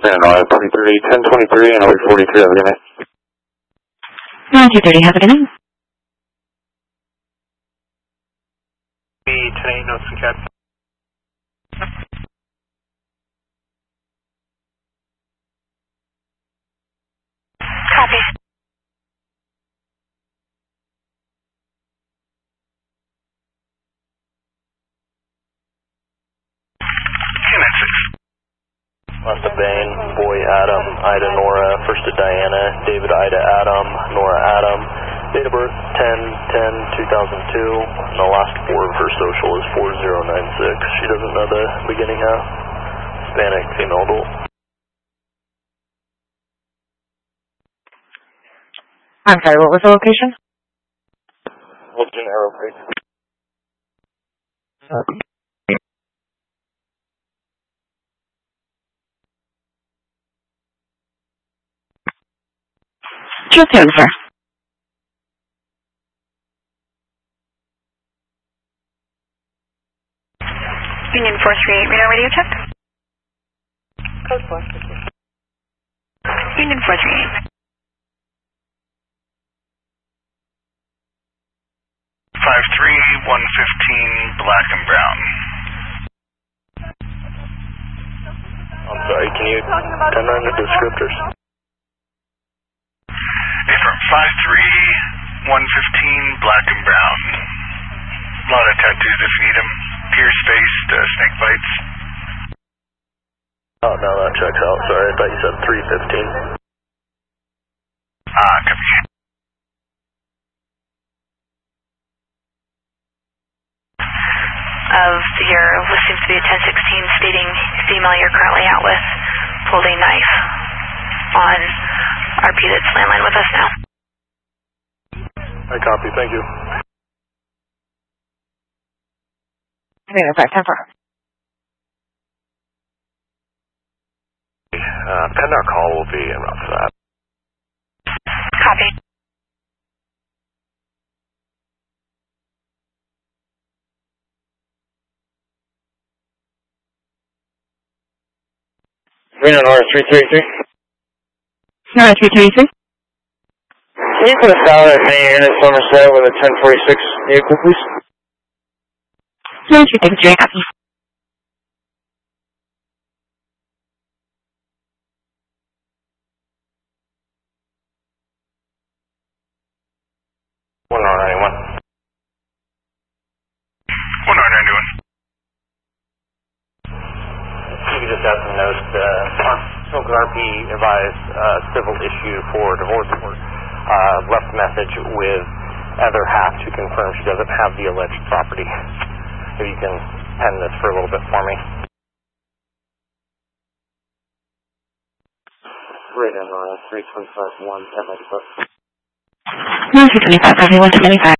And 23, 1023, and 43, have a good night. 9230, have a good night. 10-8, notes and cats. Copy. Last to Bain, Boy Adam, Ida Nora, first to Diana, David Ida Adam, Nora Adam, date of birth 10-10-2002, and the last four of her social is 4096. She doesn't know the beginning half. Hispanic, female adult. I'm sorry, what was the location? Wilton Aerobase. Just him, sir. Union 438, radar radio check. Code 4. Union 438. 53-115, black and brown. I'm sorry, can you turn on the descriptors? From 53-115, black and brown. A lot of tattoos if you need them. Pierced face, snake bites. Oh, no, that checks out. Sorry, I thought you said 315. Copy. Of your listing to be a 1016 stating female you're currently out with pulled a knife on RP that's landline with us now. I copy, thank you. Radar 510. PennDOT call will be en route for that. Copy. Reno Nora 333. Nora 333. Can you put us out at any units on the set with a 1046 vehicle, please? Nora 333, copy. One R91. 1991. You could just add some notes. Smoke RP advised civil issue for divorce court. Left message with other half to confirm she doesn't have the alleged property. If you can pen this for a little bit for me. Right on 325-1, 1095. 925, 175.